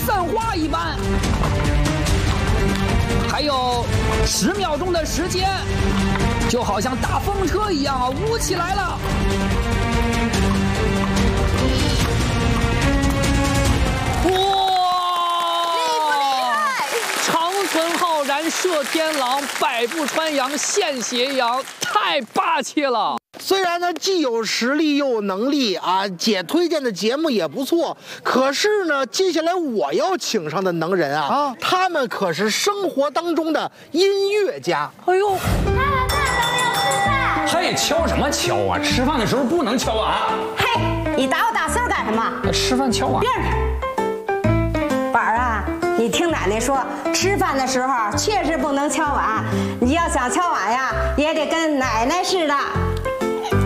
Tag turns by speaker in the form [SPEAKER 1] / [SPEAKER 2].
[SPEAKER 1] 散花一般。还有10秒钟的时间，就好像大风车一样啊，舞起来了。哇！
[SPEAKER 2] 厉不厉害？
[SPEAKER 1] 长存浩然射天狼，百步穿杨现斜阳，太霸气了。
[SPEAKER 3] 虽然呢既有实力又有能力啊，姐推荐的节目也不错，可是呢，接下来我要请上的能人啊，他们可是生活当中的音乐家。
[SPEAKER 1] 哎呦，
[SPEAKER 4] 爸爸，要吃饭。
[SPEAKER 5] 嘿，敲什么敲啊？吃饭的时候不能敲碗。
[SPEAKER 2] 嘿，你打我打丝干什么？
[SPEAKER 5] 吃饭敲碗。
[SPEAKER 2] 边儿，宝儿啊，你听奶奶说，吃饭的时候确实不能敲碗，你要想敲碗呀，也得跟奶奶似的。